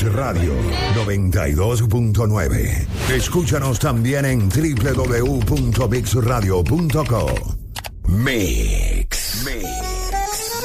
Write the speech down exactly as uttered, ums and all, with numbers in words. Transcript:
Radio noventa y dos punto nueve. Escúchanos también en doble u doble u doble u punto mix radio punto co. Mix.